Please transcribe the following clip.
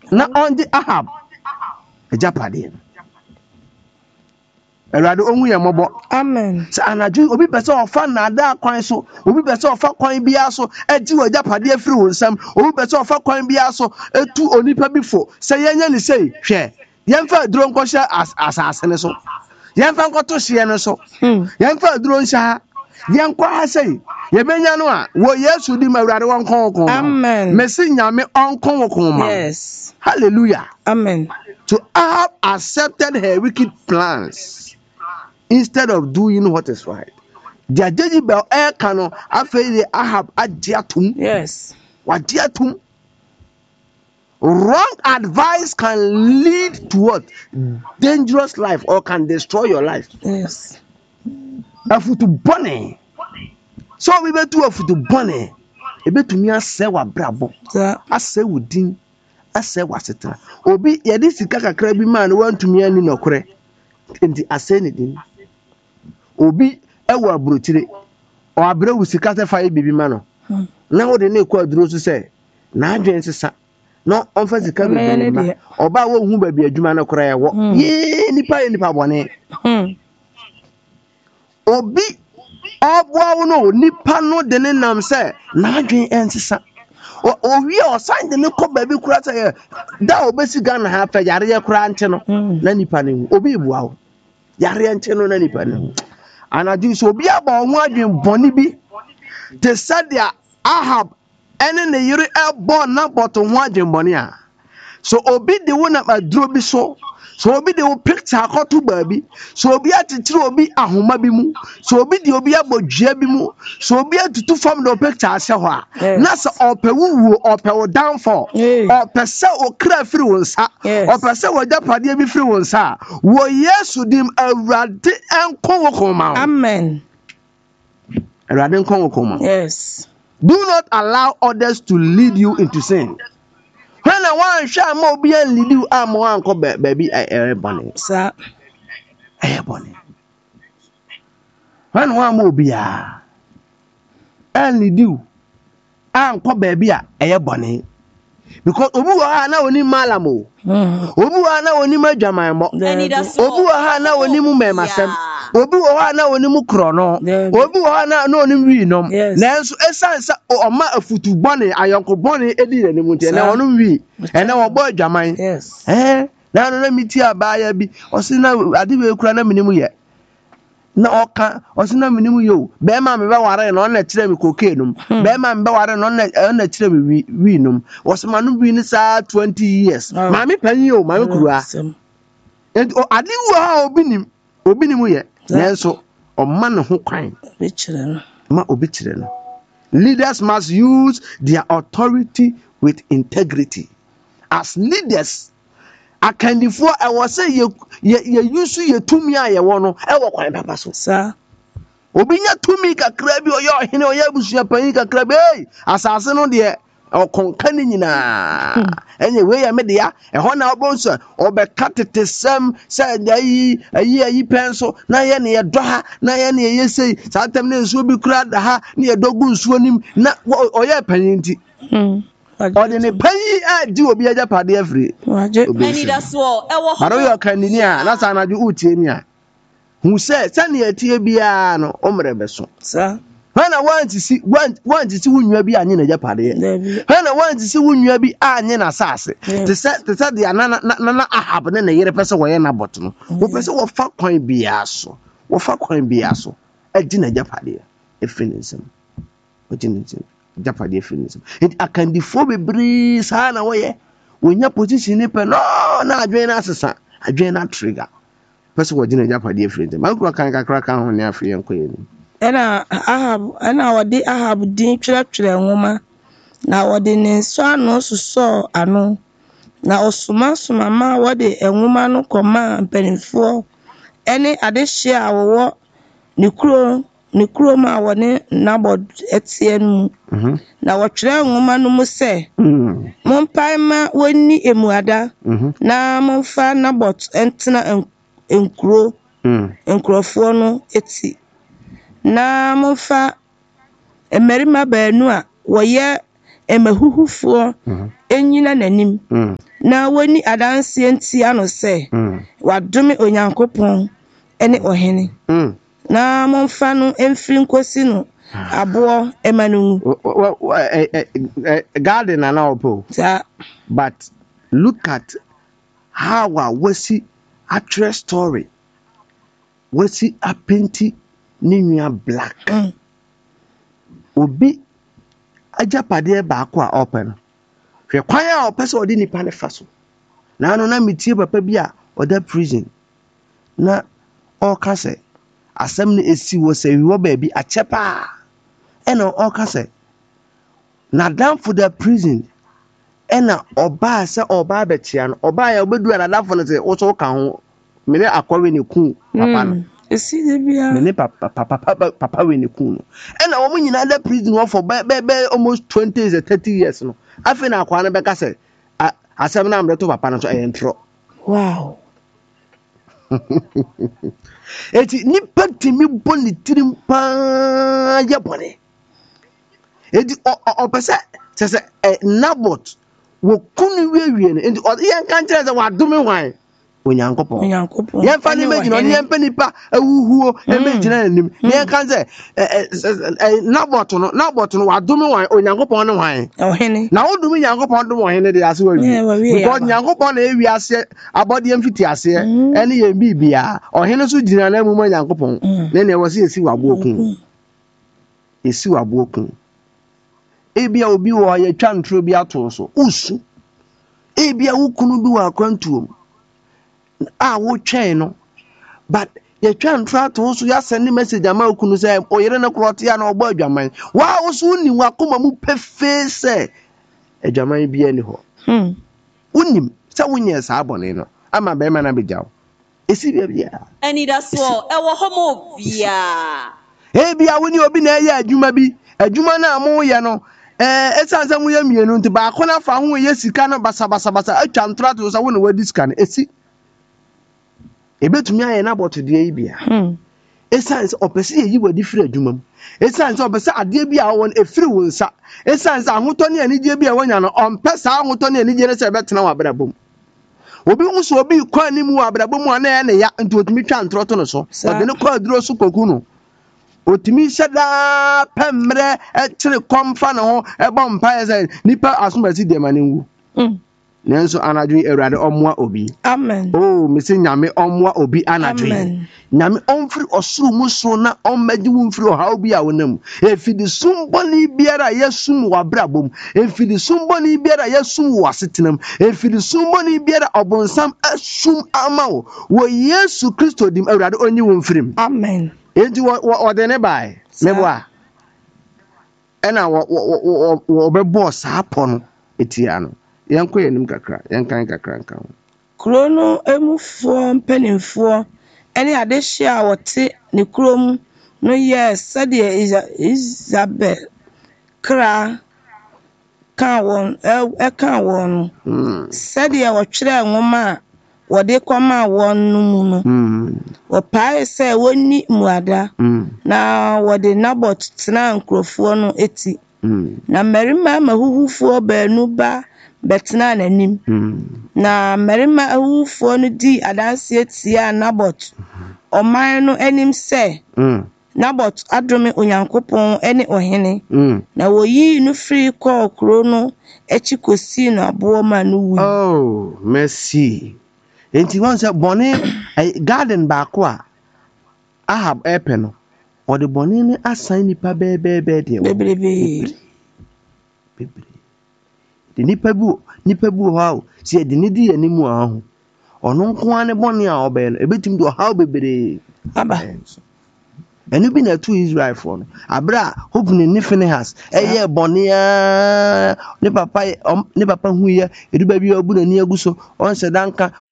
na on the Ahab ejapade Erade onwu ye mobo Amen. sa anadwo obi pese ofa na ada kwan so obi pese ofa kwan bia so edi wajapade afiri wo nsam obi pese ofa kwan bia so etu onipa bifo se yenya ni sei hwe yemfa duro nkɔhye asase ne so yemfa nkɔto hye ne so yemfa duro nhya yenkɔ ha sei yebenya no a wo Yesu di ma Erade wonkɔnkɔn Amen. mesi nyame ɔnkɔnkɔn ma Yes. hallelujah. Amen. So Ahab accepted her wicked plans instead of doing what is right. Their Jezebel air canon after Ahab adiatum. Yes. Wadiatum. Wrong advice can lead to what? Dangerous life or can destroy your life. Yes. Afutu bone. So we be to afutu bone. Ebe to me ase wa brabo. Ase wudin. Ase wa setara. Obi yedi sika kakra bi man want to me ani nokore. Enti ase ne din. Obi ewo abrotire o abre wusika te fa bibi ma no na wo de na ekwa duro so se na adwen sesa no onfa sika bibi ma oba wo hu ba bi adwuma no kora ye wo ye nipa bone obi oboa wo no nipa no de ne nam se na adwen ensesa o wi o san de ne ko ba bi kura se da obesi ga na ha fa yare ye kura nte no na nipa ne obi bua wo yare nte no na nipa ne anadu so obi aba ho adwen boni bi te sadia Ahab ene ne yiri ebo na boto ho adwen boni a so obi de wo na maduro bi so obi de wo picture akoto ba bi so obi atitire obi ahoma bi mu so obi de obi abodua bi mu so obi atutu fam do picture ase ho a na se opewuwu opewo downfall opese okra firi wo nsa opese wajapade bi firi wo nsa wo Yesu dim Awurade enko wo koma. Amen. Awurade enko wo koma. Yes. Do not allow others to lead you into sin. When I want share more be and lead you am one ko baby bonny. Sir. Bonny. When one more be and lead you am ko baby bonny. Because obu wa na oni malamo. Obu wa na oni madwaman mo. Obu wa na oni mu memasem. Obu wa na oni mu krono. Obu wa na oni wi nom. Nanso esansa o ma afutu bone ayonko bone edi ne mu nte na onu wi. Ene wo bo adwaman. Yes. Na no na miti abaya bi. Osi na ade we kura na minimu ye. Na oka osina minimu yo be ma me be ware no na kire me cocaine be ma me be ware no na kire me wi num osima no wi ni sa 20 years ma me pan yo ma me kurua enti ade wo ha obi nim ye nanso o ma ne ho kwan be kire no ma obi kire no. Leaders must use their authority with integrity. As leaders akandifo e wo se ye yusu ye tumi a ye wo no e wo kwan papa so sir obi nya tumi kakra bi oye ohene oye busua pan kakra bi asase no de okonka ni nyina enye we ya me de ya e ho na obonso obeka tetesem se ayi penso na ye ne ye do ha na ye ne ye sei santem ne nsuo bi kura da ha ne ye dogu nsuo nim na oye pan nti odi ne panyi a di obi ajapade afri eni da so e wo baro yo kanini a na sa na ju utie mi a hu se ne atie bia no omre beso sir hana wanti si wunwa bi anye na ajapade hana wanti si wunwa bi anye na sase te se de na Ahab ne yere pese wo ye na bot no wo pese wo fa kwan bia so adi na ajapade efininsem ojininsem japade finism it akandifo bebre sa na woye wonya position ni pe no na adwen na asesa adwen na trigger pese wojina japade finism makura kan kakra kan ho ne afi enkoye ni ana wode Ahab din twetwere nwoma na wode ne nso ano soso ano na osuma ma wode enwoma no koma mpanifo ene adehye a wo ne kuro ma wone nabod etie nu na wotwere nwoma no mu se mompai ma woni emuada na momfa nabot entena enkrofo no eti na momfa emerima baanu a woye emahuhufoɔ enyina n'anim na woni adanse nti ano sɛ wadome onyankopɔn ene ɔhene na momfa no emfiri nkosi no aboɔ ema no garden and all, but look at how was he a true story. Was he a painty Nina black? Obi ajapade baako a open. Hwe kwan a opese odi nipa ne fa so. Na ano na metie papa bi a oda prison. Na oka se asem ne esi wo se wo ba bi achepa. Ena oka se na down for the prison. Ena oba se oba betia no oba ya obedu na down for no se wo so ka ho me ne akwawe ne ku papa no. Esi de bia Me ne papa we ne ku no. Ena wo nyina da prison wo for be almost 20 years 30 years no. Afi na akwa no be ka se asem na amre to papa no so entro. Wow. Eti nipa timi boni tirim pa ya boni. Eti opese se Nabot wo kunu wie no enti yen kan kire se wadome hwan onyankopon yen fa ni meji no yen pa nipa awuhuo e meji na nim yen kan se Nabot no wadome hwan onyankopon no hwan ohene na wodome nyankopon do ohene de ase wawi because nyankopon na ewi ase abode mfiti ase ene ye bibia ohene so jina na mu nyankopon na ne wo se esi wabo okun ebia obi wo ye twa ntro bi ato so usu ebia wukunu bi wa kwantuom a wo twɛn no but ye twa ntro ato so ya send message ama ukunu say oyere ne krote ya na ogbo adwaman wa wo so ni wakoma mu pefe say adwaman bi ani ho unim sɛ wonye sa abone no ama be ma na bejaw esi bia ani da so ewo homo bia ebia woni obi na ye adwuma na mo ye no esansa mu ye mienu nti ba ko na fa ho ye sika no basa atwa ntrato so wona wadi sika no esi ebetumi aye na bot de yi bia esansa opese ye yi wadi firi adwuma mu esansa opese ade bia won efiri wonsa esansa ahoto ne ani je bia wonya no ompesa ahoto ne ani je ne se betena wa brabom obi nso obi kwa ni mu wa brabom ana ne ya nti otumi twa ntrato no so ode ne kwa aduro so koku no otimi shada pemre etire komfa no ho ebo mpa ye nipa asomasi de manengu nenso anadwe Awurade omwa obi amen mesi nyame omwa obi anadwe nyame omfiri osuru muso na ommaji wumfiri ohaw bi a wonam efidi sumboni biara yesum wabrabom efidi sumboni biara yesum wasetenam efidi sumboni biara obonsam asum amawo wo Yesu Kristo dim Awurade onyi wumfirim amen enti wo de ne bai meboa ena wo bebo sa apo etia no yanko yenim kakra yankan kakra nkan krono emufoɔ mpanimfoɔ ene adehye a wɔte ne krom no yɛ sɛdeɛ Isabel kra ka wɔn no sɛdeɛ wɔtwerɛ nwoma a wɔde kɔma wɔn no mu no wɔpae sɛ wonni muada na wɔde Nabot tena nkurɔfoɔ no eti na mmarima mahuhufoɔ baanu ba betena n'anim na mmarima awufoɔ no di adanse tia Nabot ɔman no anim sɛ Nabot adome onyankopɔn ene ɔhene na woyi no firi kɔɔ kuro no akyi kosi no aboɔ ma no wu mercy enti won say bone garden baako a Ahab epe no o de bone ni asan nipa bebe de bebrebe de nipa bu ho se de ni di animu aho ono nko ane bone a obe no ebetim do how bebere aba enu bi na tu Israel for no abra hope ni Phinehas eye bone a ne papa hu ye eduba bi obu na ni aguso on se danka